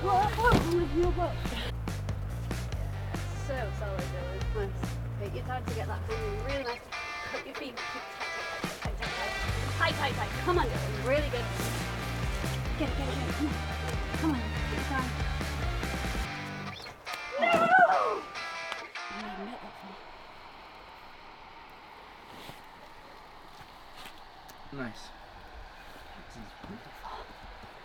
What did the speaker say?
Whoa, with your butt. So solid, Dylan. Nice. Take your time to get that hanging really nice. Put your feet tight, tight, tight, tight, tight, tight, tight, tight. Come on, Dylan. Really good. Get it. Come on. Come on. Take your time. No! I didn't even get that far. Nice. Wonderful.